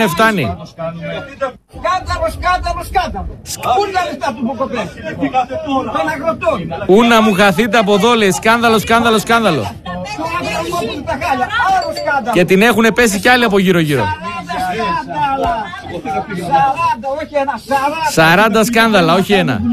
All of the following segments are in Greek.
Φτάνει. Σκάνδαλο. Πού είναι τα λεφτά του Μποκοπέ? Των αγροτών. Ού να μου χαθείτε από εδώ, λέει. Σκάνδαλο. Και την έχουν πέσει κι άλλοι από γύρω-γύρω. 40 σκάνδαλα, όχι ένα.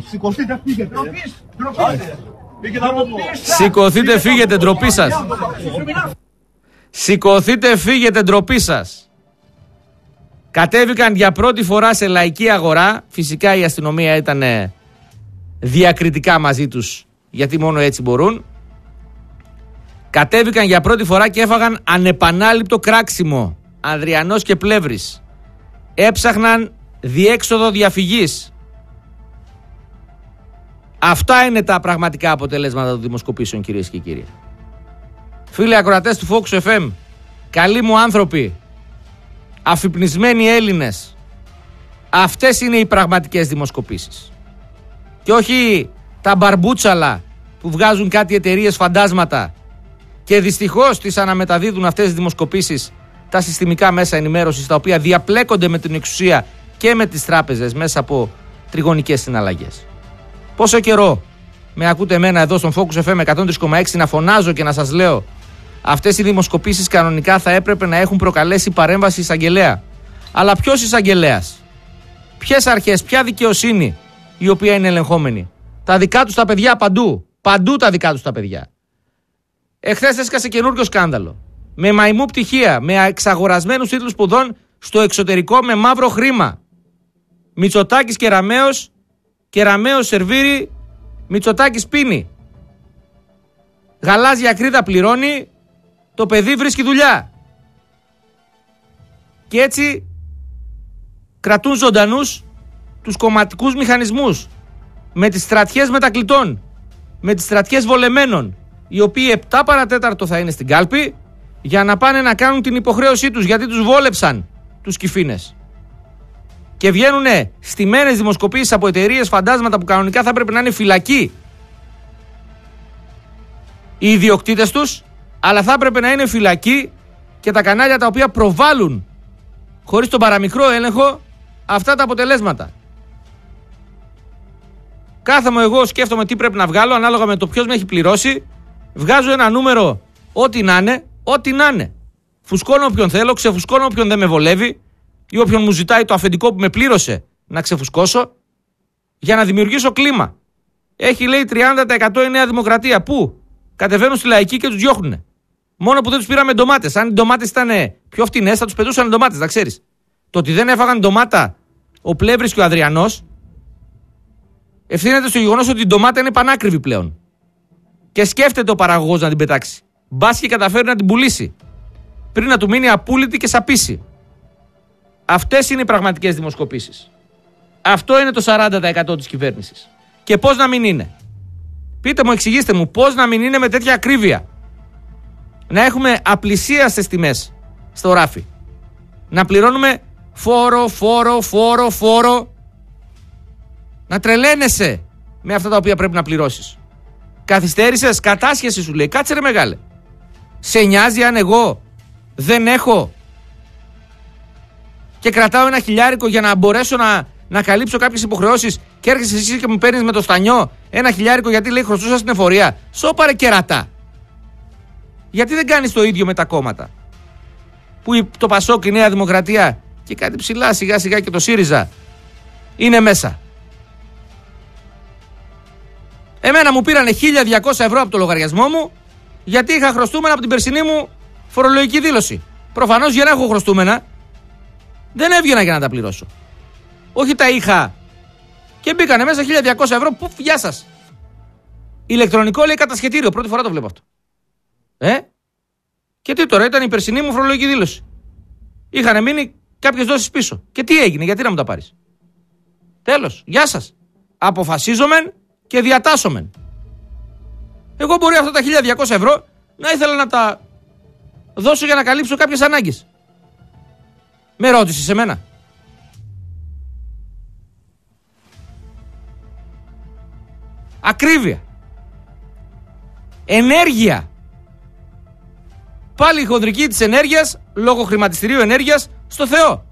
Σηκωθείτε, φύγετε, ντροπή σας. Σηκωθείτε, φύγετε, ντροπή σας. Κατέβηκαν για πρώτη φορά σε λαϊκή αγορά. Φυσικά η αστυνομία ήταν διακριτικά μαζί τους, γιατί μόνο έτσι μπορούν. Κατέβηκαν για πρώτη φορά και έφαγαν ανεπανάληπτο κράξιμο. Ανδριανός και Πλεύρης. Έψαχναν διέξοδο διαφυγής. Αυτά είναι τα πραγματικά αποτελέσματα των δημοσκοπήσεων, κυρίες και κύριοι. Φίλοι ακροατές του Focus FM, καλοί μου άνθρωποι, αφυπνισμένοι Έλληνες, αυτές είναι οι πραγματικές δημοσκοπήσεις. Και όχι τα μπαρμπούτσαλα που βγάζουν κάτι εταιρείες φαντάσματα και δυστυχώς τις αναμεταδίδουν αυτές τις δημοσκοπήσεις τα συστημικά μέσα ενημέρωσης, τα οποία διαπλέκονται με την εξουσία και με τις τράπεζες μέσα από τριγωνικές συναλλαγές. Πόσο καιρό με ακούτε εμένα εδώ στον Focus FM 103,6 να φωνάζω και να σας λέω αυτές οι δημοσκοπήσεις κανονικά θα έπρεπε να έχουν προκαλέσει παρέμβαση εισαγγελέα. Αλλά ποιος εισαγγελέας? Ποιες αρχές, ποια δικαιοσύνη η οποία είναι ελεγχόμενη? Τα δικά τους τα παιδιά παντού. Παντού τα δικά τους τα παιδιά. Εχθές έσκασε καινούριο σκάνδαλο. Με μαϊμού πτυχία, με εξαγορασμένους τίτλους σπουδών στο εξωτερικό με μαύρο χρήμα. Μητσοτάκης Κεραμέως σερβίρει, Μητσοτάκης πίνει. Γαλάζια ακρίδα πληρώνει, το παιδί βρίσκει δουλειά. Και έτσι κρατούν ζωντανούς τους κομματικούς μηχανισμούς, με τις στρατιές μετακλητών, με τις στρατιές βολεμένων, οι οποίοι 7 παρατέταρτο θα είναι στην κάλπη για να πάνε να κάνουν την υποχρέωσή τους, γιατί τους βόλεψαν τους κυφίνες. Και βγαίνουν στημένες δημοσκοπήσεις από εταιρείες φαντάσματα που κανονικά θα έπρεπε να είναι φυλακοί οι ιδιοκτήτες τους, αλλά θα έπρεπε να είναι φυλακοί και τα κανάλια τα οποία προβάλλουν χωρίς τον παραμικρό έλεγχο αυτά τα αποτελέσματα. Κάθομαι εγώ, σκέφτομαι τι πρέπει να βγάλω ανάλογα με το ποιος με έχει πληρώσει. Βγάζω ένα νούμερο, ό,τι να είναι. Φουσκώνω όποιον θέλω, ξεφουσκώνω όποιον δεν με βολεύει ή όποιον μου ζητάει το αφεντικό που με πλήρωσε να ξεφουσκώσω, για να δημιουργήσω κλίμα. Έχει, λέει, 30% η Νέα Δημοκρατία. Πού? Κατεβαίνουν στη λαϊκή και τους διώχνουνε. Μόνο που δεν τους πήραμε ντομάτες. Αν οι ντομάτες ήταν πιο φτηνές, θα τους πετούσαν ντομάτες, να ξέρεις. Το ότι δεν έφαγαν ντομάτα ο Πλεύρης και ο Ανδριανός ευθύνεται στο γεγονός ότι η ντομάτα είναι πανάκριβη πλέον. Και σκέφτεται ο παραγωγός να την πετάξει. Μπας και καταφέρει να την πουλήσει πριν να του μείνει απούλητη και σαπίσει. Αυτές είναι οι πραγματικές δημοσκοπήσεις. Αυτό είναι το 40% της κυβέρνησης. Και πώς να μην είναι? Πείτε μου, εξηγήστε μου, πώς να μην είναι με τέτοια ακρίβεια? Να έχουμε απλησίαστες τιμές στο ράφι. Να πληρώνουμε φόρο. Να τρελαίνεσαι με αυτά τα οποία πρέπει να πληρώσεις. Καθυστέρησες, κατάσχεση σου λέει. Κάτσε ρε μεγάλε. Σε νοιάζει αν εγώ δεν έχω και κρατάω ένα χιλιάρικο για να μπορέσω να καλύψω κάποιες υποχρεώσεις και έρχεσαι εσύ και μου παίρνεις με το στανιό ένα χιλιάρικο γιατί λέει χρωστούσα στην εφορία? Σώπαρε κερατά. Γιατί δεν κάνεις το ίδιο με τα κόμματα που το Πασόκ, η Νέα Δημοκρατία και κάτι ψηλά σιγά σιγά και το ΣΥΡΙΖΑ είναι μέσα? Εμένα μου πήρανε 1.200 ευρώ από το λογαριασμό μου γιατί είχα χρωστούμενα από την περσινή μου φορολογική δήλωση. Προφανώς για να έχω χρωστούμενα δεν έβγαινα για να τα πληρώσω. Όχι τα είχα και μπήκανε μέσα 1.200 ευρώ. Πού, γεια σας. Ηλεκτρονικό λέει κατασχετήριο. Πρώτη φορά το βλέπω αυτό. Και τι τώρα, ήταν η περσινή μου φορολογική δήλωση. Είχαν μείνει κάποιες δόσεις πίσω. Και τι έγινε, γιατί να μου τα πάρεις? Τέλος, γεια σας. Αποφασίζομεν και διατάσσομεν. Εγώ μπορεί αυτά τα 1.200 ευρώ να ήθελα να τα δώσω για να καλύψω κάποιες ανάγκες. Με ρώτησες εμένα? Ακρίβεια. Ενέργεια. Πάλι η χοντρική της ενέργειας, λόγω χρηματιστηρίου ενέργειας, Στο Θεό.